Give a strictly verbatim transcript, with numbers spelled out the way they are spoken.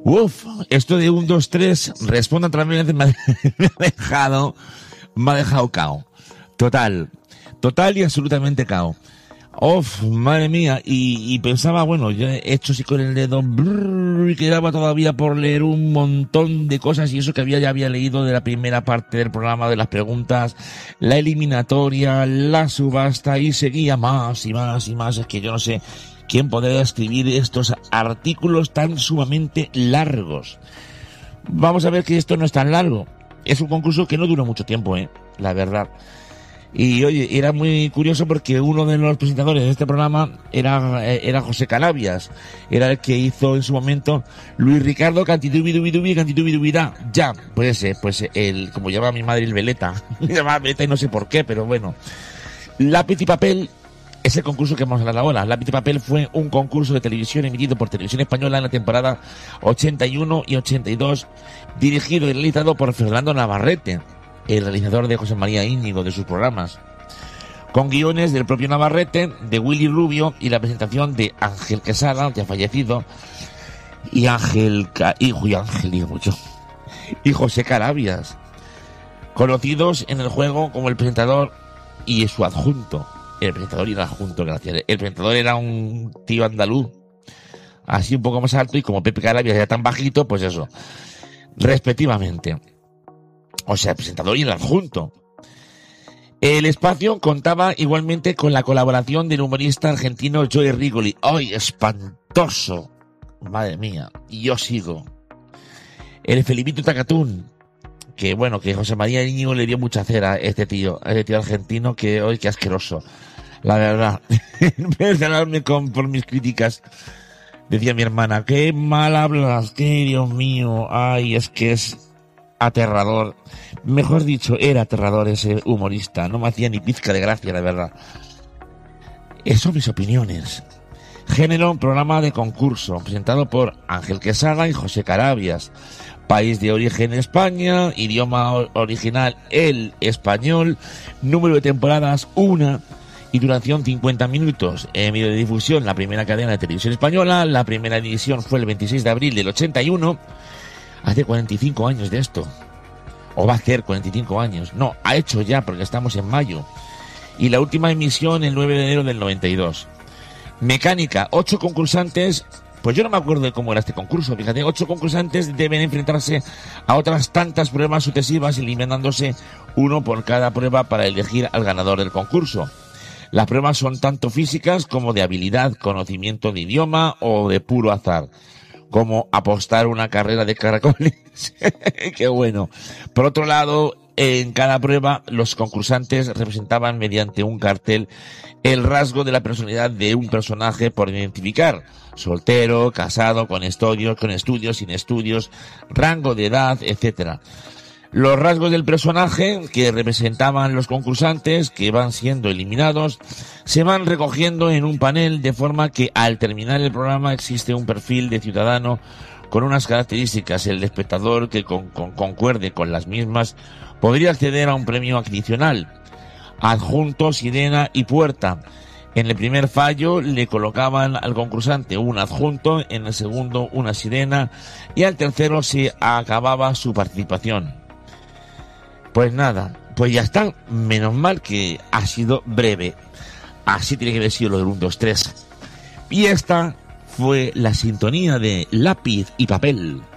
Uf, esto de un, dos, tres, responda otra vez, me ha, me ha dejado, me ha dejado cao. Total, total y absolutamente cao. Uf, madre mía, y, y pensaba, bueno, yo he hecho así con el dedo, brrr, y quedaba todavía por leer un montón de cosas, y eso que había ya había leído de la primera parte del programa, de las preguntas, la eliminatoria, la subasta, y seguía más y más y más. Es que yo no sé quién podría escribir estos artículos tan sumamente largos. Vamos a ver que esto no es tan largo. Es un concurso que no dura mucho tiempo, eh, la verdad. Y oye, era muy curioso porque uno de los presentadores de este programa era, era José Carabias. Era el que hizo en su momento Luis Ricardo Cantitubidubidubi, Cantitubidubida. Ya, pues ese, pues el, como llamaba mi madre, el Veleta. Le llamaba Veleta y no sé por qué, pero bueno. Lápiz y papel es el concurso que vamos a hablar ahora. Lápiz y papel fue un concurso de televisión emitido por Televisión Española en la temporada ochenta y uno y ochenta y dos, dirigido y realizado por Fernando Navarrete, el realizador de José María Íñigo de sus programas, con guiones del propio Navarrete, de Willy Rubio y la presentación de Ángel Quesada, ya fallecido, y Ángel, hijo y Ángel, digo mucho, y José Carabias, conocidos en el juego como el presentador y su adjunto. El presentador y el adjunto, gracias. El presentador era un tío andaluz, así un poco más alto, y como Pepe Carabias era tan bajito, pues eso, respectivamente. O sea, el presentador y el adjunto. El espacio contaba igualmente con la colaboración del humorista argentino Joey Rigoli. ¡Ay, espantoso! Madre mía, y yo sigo. El Felipito Tacatún, que bueno, que José María Íñigo le dio mucha cera a este tío, a este tío argentino, que hoy qué asqueroso. La verdad, en vez de darme con, por mis críticas, decía mi hermana, qué mal hablas, qué Dios mío, ay, es que es aterrador. Mejor dicho, era aterrador ese humorista. No me hacía ni pizca de gracia, la verdad. Esas son mis opiniones. Género, programa de concurso, presentado por Ángel Quesada y José Carabias. País de origen España, idioma original el español, número de temporadas una y duración cincuenta minutos. En medio de difusión, la primera cadena de televisión española. La primera edición fue el veintiséis de abril del ochenta y uno. Hace cuarenta y cinco años de esto. O va a hacer cuarenta y cinco años. No, ha hecho ya, porque estamos en mayo. Y la última emisión el nueve de enero del noventa y dos. Mecánica, ocho concursantes. Pues yo no me acuerdo de cómo era este concurso. Fíjate, ocho concursantes deben enfrentarse a otras tantas pruebas sucesivas, eliminándose uno por cada prueba para elegir al ganador del concurso. Las pruebas son tanto físicas como de habilidad, conocimiento de idioma o de puro azar, como apostar una carrera de caracoles. ¡Qué bueno! Por otro lado, en cada prueba, los concursantes representaban mediante un cartel el rasgo de la personalidad de un personaje por identificar: soltero, casado, con estudios, con estudios, sin estudios, rango de edad, etcétera. Los rasgos del personaje que representaban los concursantes que van siendo eliminados se van recogiendo en un panel, de forma que al terminar el programa existe un perfil de ciudadano con unas características. El espectador que con, con, concuerde con las mismas podría acceder a un premio adicional. Adjunto, sirena y puerta. En el primer fallo le colocaban al concursante un adjunto, en el segundo una sirena y al tercero se acababa su participación. Pues nada, pues ya está. Menos mal que ha sido breve. Así tiene que haber sido lo del uno, dos, tres. Y esta fue la sintonía de Lápiz y Papel.